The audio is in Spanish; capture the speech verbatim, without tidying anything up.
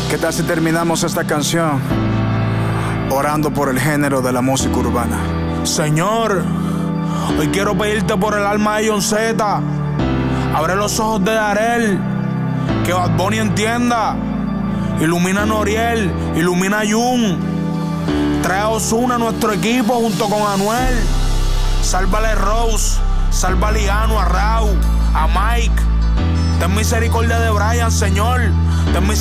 ¿Qué tal si terminamos esta canción orando por el género de la música urbana? Señor, hoy quiero pedirte por el alma de John Z. Abre los ojos de Darel, que Bad Bunny entienda. Ilumina a Noriel, ilumina a Jun. Trae a Ozuna a nuestro equipo junto con Anuel. Sálvale a Rose, salva a Liano, a Rau, a Mike. Ten misericordia de Brian, Señor. Ten misericordia